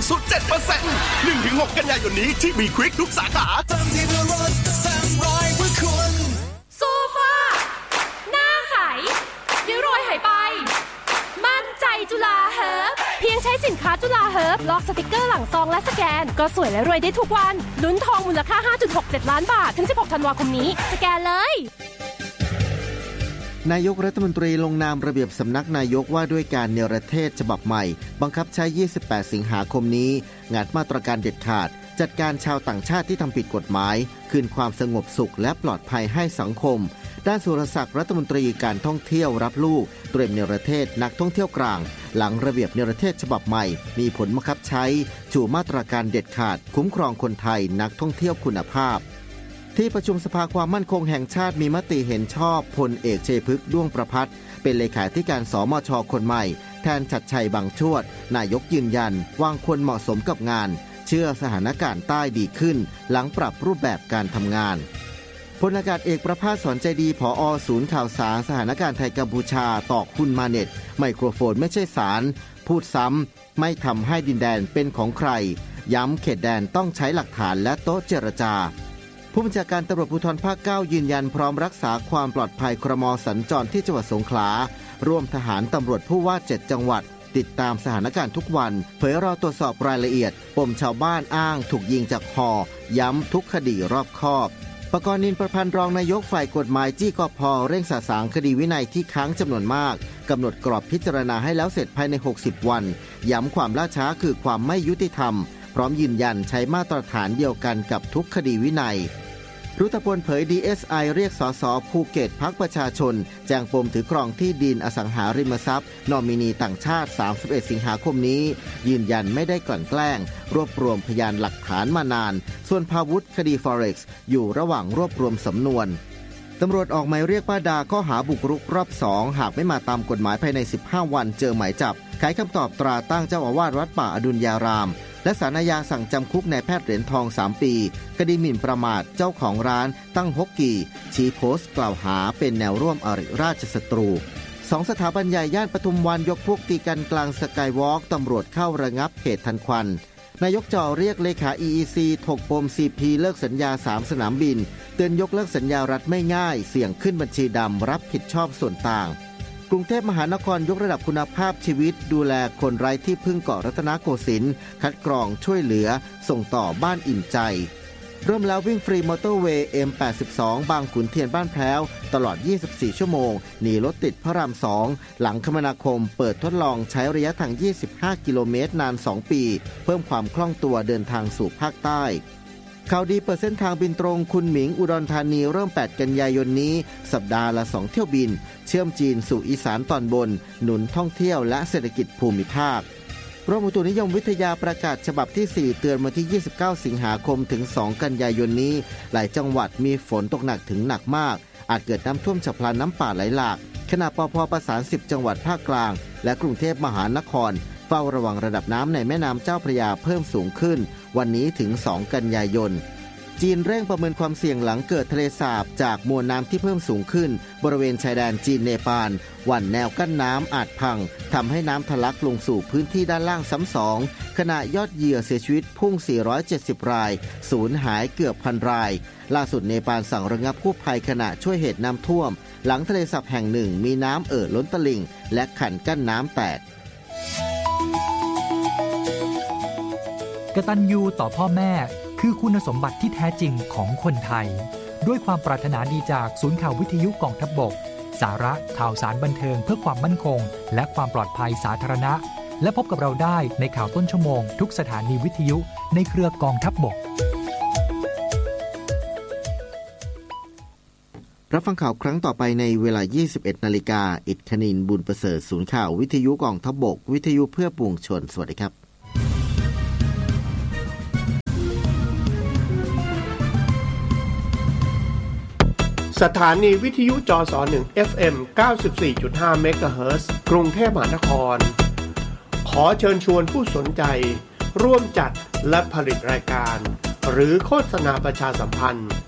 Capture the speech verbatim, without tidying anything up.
สุด เจ็ดเปอร์เซ็นต์ หนึ่งถึงหก กันยายนนี้ที่มีควิกทุกสาขาเติมที่เพื่อรถแซมรอยเพื่อคุณโซฟาหน้าใสริ้วรอยหายไปมั่นใจจุฬาเฮิร์บเพียงใช้สินค้าจุฬาเฮิร์บลอกสติกเกอร์หลังซองและสแกนก็สวยและรวยได้ทุกวันลุ้นทองมูลค่า ห้าจุดหกเจ็ด ล้านบาทถึงสิบหกธันวาคมนี้สแกนเลยนายกรัฐมนตรีลงนามระเบียบสำนักนายกว่าด้วยการเนรเทศฉบับใหม่บังคับใช้ยี่สิบแปดสิงหาคมนี้งัดมาตรการเด็ดขาดจัดการชาวต่างชาติที่ทำผิดกฎหมายคืนความสงบสุขและปลอดภัยให้สังคมด้านสุรศักดิ์รัฐมนตรีการท่องเที่ยวรับลูกเตรียมเนรเทศนักท่องเที่ยวกลางหลังระเบียบเนรเทศฉบับใหม่มีผลบังคับใช้จู่มาตรการเด็ดขาดคุ้มครองคนไทยนักท่องเที่ยวคุณภาพที่ประชุมสภาความมั่นคงแห่งชาติมีมติเห็นชอบพลเอกชัยพฤกษ์ด้วงประภัตรเป็นเลขาธิการสมช.คนใหม่แทนชัดชัยบางชวดนายกยืนยันวางคนเหมาะสมกับงานเชื่อสถานการณ์ใต้ดีขึ้นหลังปรับรูปแบบการทำงานพลอากาศเอกประภาสสอนใจดีผอ.ศูนย์ข่าวสารสถานการณ์ไทยกัมพูชาตอกหุ้นมาเน็ตไมโครโฟนไม่ใช่สารพูดซ้ำไม่ทำให้ดินแดนเป็นของใครย้ำเขตแดนต้องใช้หลักฐานและโต๊ะเจรจาผู้บัญชาการตำรวจภูธรภาคเก้ายืนยันพร้อมรักษาความปลอดภัยครม.สัญจรที่จังหวัดสงขลาร่วมทหารตำรวจผู้ว่าเจ็ดจังหวัดติดตามสถานการณ์ทุกวันเผยรอตรวจสอบรายละเอียดปมชาวบ้านอ้างถูกยิงจากฮอย้ำทุกคดีรอบคอบปกรณ์นินประพันธ์รองนายกฝ่ายกฎหมายจี้กพ.เร่งสะสางคดีวินัยที่ค้างจำนวนมากกำหนดกรอบพิจารณาให้แล้วเสร็จภายในหกสิบวันย้ำความล่าช้าคือความไม่ยุติธรรมพร้อมยืนยันใช้มาตรฐานเดียวกันกับทุกคดีวินัยรุตพลเผย ดี เอส ไอ เรียกสสภูเก็ตพรรคประชาชนแจ้งปมถือครองที่ดินอสังหาริมทรัพย์นอมินีต่างชาติสามสิบเอ็ดสิงหาคมนี้ยืนยันไม่ได้กลั่นแกล้งรวบรวมพยานหลักฐานมานานส่วนพาวุธคดี Forex อยู่ระหว่างรวบรวมสำนวนตำรวจออกหมายเรียกป้าดาข้อหาบุกรุกรอบสองหากไม่มาตามกฎหมายภายในสิบห้าวันเจอหมายจับไขคำตอบตราตั้งเจ้าอาวาสวัดป่าอดุลยารามและศาลอาญาสั่งจำคุกนายแพทย์เหรียญทองสามปีคดีหมิ่นประมาทเจ้าของร้านตั้งฮกกีชี้โพสต์กล่าวหาเป็นแนวร่วมอริราชศัตรูสองสถาบันใหญ่ย่านปทุมวันยกพวกตีกันกลางสกายวอล์กตำรวจเข้าระงับเหตุทันควันนายกจ่อเรียกเลขา อี อี ซี ถกปม ซี พี เลิกสัญญาสามสนามบินเตือนยกเลิกสัญญารัฐไม่ง่ายเสี่ยงขึ้นบัญชีดำรับผิดชอบส่วนต่างกรุงเทพมหานครยกระดับคุณภาพชีวิตดูแลคนไร้ที่พึ่งเกาะรัตนโกสินทร์คัดกรองช่วยเหลือส่งต่อบ้านอิ่มใจเริ่มแล้ววิ่งฟรีมอเตอร์เวย์ เอ็ม แปดสิบสอง บางขุนเทียนบ้านแพ้วตลอดยี่สิบสี่ชั่วโมงหนีรถติดพระรามสองหลังคมนาคมเปิดทดลองใช้ระยะทางยี่สิบห้ากิโลเมตรนานสองปีเพิ่มความคล่องตัวเดินทางสู่ภาคใต้ข่าวดีเปิดเส้นทางบินตรงคุณหมิงอุดรธานีเริ่มแปดกันยายนนี้สัปดาห์ละสองเที่ยวบินเชื่อมจีนสู่อีสานตอนบนหนุนท่องเที่ยวและเศรษฐกิจภูมิภาคกรมอุตุนิยมวิทยาประกาศฉบับที่สี่เตือนวันที่ยี่สิบเก้าสิงหาคมถึงสองกันยายนนี้หลายจังหวัดมีฝนตกหนักถึงหนักมากอาจเกิดน้ำท่วมฉับพลันน้ำป่าไหลหลากขณะปภ.ประสานสิบจังหวัดภาคกลางและกรุงเทพมหานครเฝ้าระวังระดับน้ำในแม่น้ำเจ้าพระยาเพิ่มสูงขึ้นวันนี้ถึงสองกันยายนจีนเร่งประเมินความเสี่ยงหลังเกิดทะเลสาบจากมวลน้ำที่เพิ่มสูงขึ้นบริเวณชายแดนจีนเนปาลหวั่นแนวกั้นน้ำอาจพังทำให้น้ำทะลักลงสู่พื้นที่ด้านล่างซ้ำสองขณะยอดเหยื่อเสียชีวิตพุ่งสี่ร้อยเจ็ดสิบรายสูญหายเกือบพันรายล่าสุดเนปาลสั่งระงับกู้ภัยขณะช่วยเหตุน้ำท่วมหลังทะเลสาบแห่งหนึ่งมีน้ำเอ่อล้นตลิ่งและขันกั้นน้ำแตกกตัญญูต่อพ่อแม่คือคุณสมบัติที่แท้จริงของคนไทยด้วยความปรารถนาดีจากศูนย์ข่าววิทยุกองทัพบกสาระข่าวสารบันเทิงเพื่อความมั่นคงและความปลอดภัยสาธารณะและพบกับเราได้ในข่าวต้นชั่วโมงทุกสถานีวิทยุในเครือกองทัพบกรับฟังข่าวครั้งต่อไปในเวลา ยี่สิบเอ็ดนาฬิกา อิฐคณินบุญประเสริฐศูนย์ข่าววิทยุกองทัพบกวิทยุเพื่อปวงชนสวัสดีครับสถานีวิทยุจสหนึ่ง เอฟ เอ็ม เก้าสิบสี่จุดห้า เมกะเฮิรตซ์กรุงเทพมหานครขอเชิญชวนผู้สนใจร่วมจัดและผลิตรายการหรือโฆษณาประชาสัมพันธ์